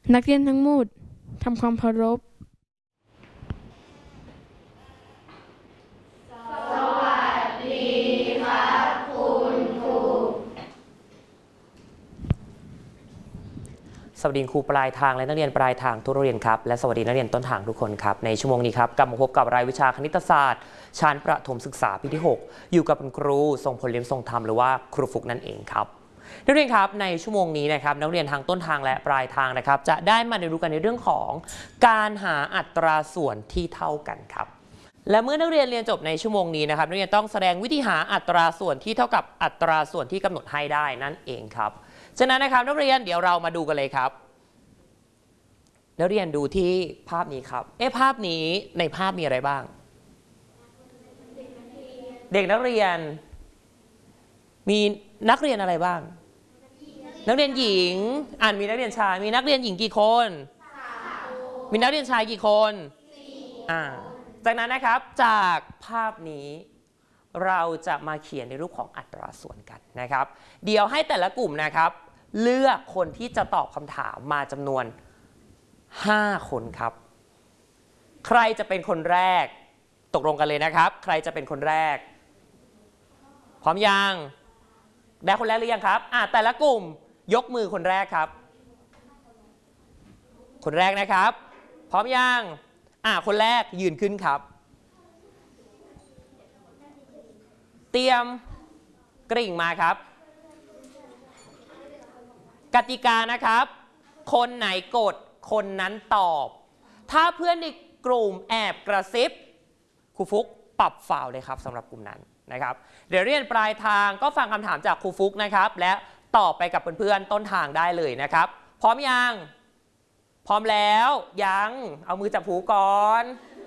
นักเรียนทั้งหมดทำความเคารพสวัสดีครับคุณครูสวัสดีครูปลายทางและนักเรียนปลายทางทุกโรงเรียนครับและสวัสดีนักเรียนต้นทางทุกคนครับในชั่วโมงนี้ครับกลับมาพบกับรายวิชาคณิตศาสตร์ชั้นประถมศึกษาปีที่ 6อยู่กับคุณครูทรงพลเลี่ยมทรงธรรมหรือว่าครูฟุกนั่นเองครับนักเรียนครับในชั่วโมงนี้นะครับนักเรียนทางต้นทางและปลายทางนะครับจะได้มาเรียนรู้กันในเรื่องของการหาอัตราส่วนที่เท่ากันครับและเมื่อนักเรียนเรียนจบในชั่วโมงนี้นะครับนักเรียนต้องแสดงวิธีหาอัตราส่วนที่เท่ากับอัตราส่วนที่กำหนดให้ได้นั่นเองครับฉะนั้นนะครับนักเรียนเดี๋ยวเรามาดูกันเลยครับนักเรียนดูที่ภาพนี้ครับภาพนี้ในภาพมีอะไรบ้างเด็กนักเรียนมีนักเรียนอะไรบ้างนักเรียนหญิงมีนักเรียนชายมีนักเรียนหญิงกี่คนมีนักเรียนชายกี่คนจากนั้นนะครับจากภาพนี้เราจะมาเขียนในรูปของอัตราส่วนกันนะครับเดี๋ยวให้แต่ละกลุ่มนะครับเลือกคนที่จะตอบคำถามมาจำนวน5 คนครับใครจะเป็นคนแรกตกลงกันเลยนะครับใครจะเป็นคนแรกพร้อมยังได้คนแรกหรือยังครับแต่ละกลุ่มยกมือคนแรกครับคนแรกนะครับพร้อมยังคนแรกยืนขึ้นครับเตรียมกริ่งมาครับกติกานะครับคนไหนกดคนนั้นตอบถ้าเพื่อนในกลุ่มแอบกระซิบครูฟุกปรับฟาวล์เลยครับสำหรับกลุ่มนั้นนะครับเดี๋ยวเรียนปลายทางก็ฟังคำถามจากครูฟุกนะครับและตอบไปกับเพื่อนๆต้นทางได้เลยนะครับพร้อมยังพร้อมแล้วยังเอามือจับหูก่อน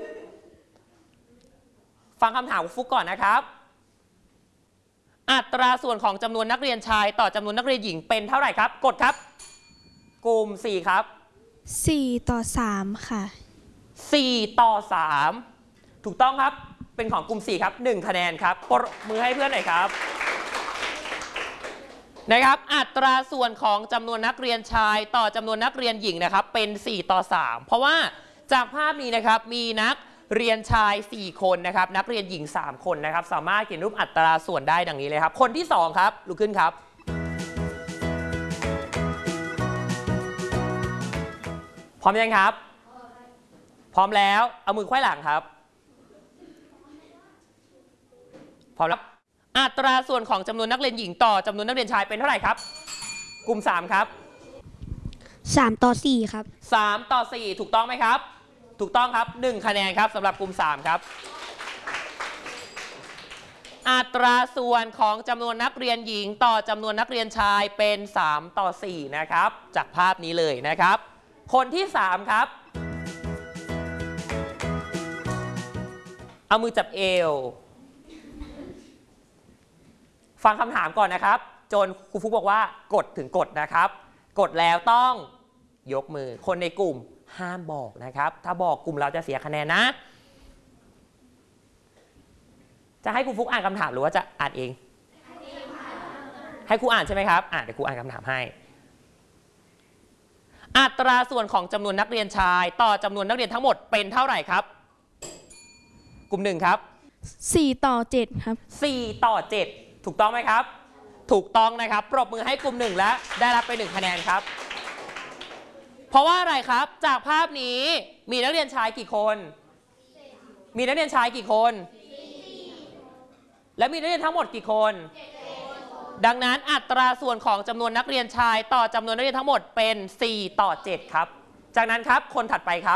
ฟังคำถามครูฟุกก่อนนะครับอัตราส่วนของจำนวนนักเรียนชายต่อจำนวนนักเรียนหญิงเป็นเท่าไหร่ครับกดครับกลุ่ม4ครับ 4:3ค่ะ 4:3ถูกต้องครับเป็นของกลุ่ม4ครับ1คะแนนครับปรบมือให้เพื่อนหน่อยครับนะครับอัตราส่วนของจำนวนนักเรียนชายต่อจำนวนนักเรียนหญิงนะครับเป็น4:3เพราะว่าจากภาพนี้นะครับมีนักเรียนชาย4คนนะครับนักเรียนหญิง3คนนะครับสามารถเขียนรูปอัตราส่วนได้ดังนี้เลยครับคนที่2ครับลุกขึ้นครับพร้อมยังครับพร้อมแล้วเอามือไขว้หลังครับพร้อมแล้วอัตราส่วนของจำนวนนักเรียนหญิงต่อจำนวนนักเรียนชายเป็นเท่าไหร่ครับกลุ่ม3ครับ 3:4ครับ 3:4ถูกต้องไหมครับถูกต้องครับ1คะแนนครับสำหรับกลุ่ม3ครับอัตราส่วนของจำนวนนักเรียนหญิงต่อจำนวนนักเรียนชายเป็น3:4นะครับจากภาพนี้เลยนะครับคนที่3ครับเอามือจับเอวฟังคำถามก่อนนะครับจนครูฟุกบอกว่ากดถึงกดนะครับกดแล้วต้องยกมือคนในกลุ่มห้ามบอกนะครับถ้าบอกกลุ่มเราจะเสียคะแนนนะจะให้ครูฟุกอ่านคำถามหรือว่าจะอ่านเองให้ครูอ่านใช่ไหมครับเดี๋ยวครูอ่านคำถามให้อัตราส่วนของจำนวนนักเรียนชายต่อจำนวนนักเรียนทั้งหมดเป็นเท่าไหร่ครับกลุ่ม1ครับ 4:7ครับ 4:7ถูกต้องไหมครับถูกต้องนะครับปรบมือให้กลุ่ม1และได้รับไป1คะแนนครับเพราะว่าอะไรครับจากภาพนี้มีนักเรียนชายกี่คนมีนักเรียนชายกี่คนและมีนักเรียนทั้งหมดกี่คนดังนั้นอัตราส่วนของจำนวนนักเรียนชายต่อจำนวนนักเรียนทั้งหมดเป็น4:7ครับจากนั้นครับคนถัดไปครับ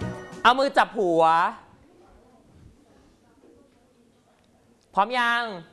เอามือจับหัวพร้อมยัง